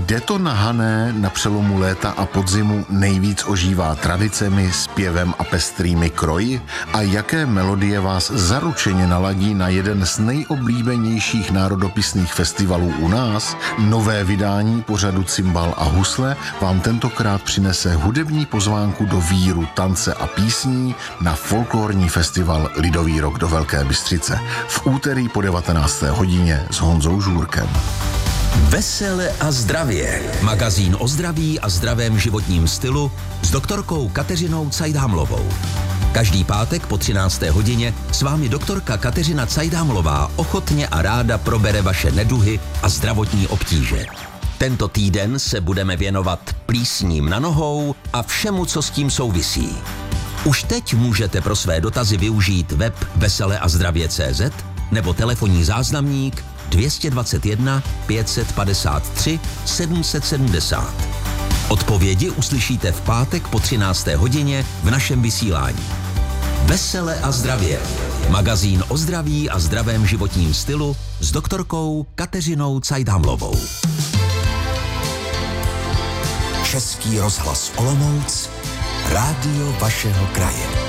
Kde to na Hané na přelomu léta a podzimu nejvíc ožívá tradicemi, zpěvem a pestrými kroji? A jaké melodie vás zaručeně naladí na jeden z nejoblíbenějších národopisných festivalů u nás? Nové vydání pořadu Cimbal a husle vám tentokrát přinese hudební pozvánku do víru, tance a písní na folklorní festival Lidový rok do Velké Bystřice v úterý po 19. hodině s Honzou Žůrkem. Vesele a zdravě. Magazín o zdraví a zdravém životním stylu s doktorkou Kateřinou Cajdhamlovou. Každý pátek po 13. hodině s vámi doktorka Kateřina Cajdhamlová ochotně a ráda probere vaše neduhy a zdravotní obtíže. Tento týden se budeme věnovat plísním na nohou a všemu, co s tím souvisí. Už teď můžete pro své dotazy využít web veseleazdravě.cz nebo telefonní záznamník 221 553 770. Odpovědi uslyšíte v pátek po 13. hodině v našem vysílání. Vesele a zdravě. Magazín o zdraví a zdravém životním stylu s doktorkou Kateřinou Cajdhamlovou. Český rozhlas Olomouc, rádio vašeho kraje.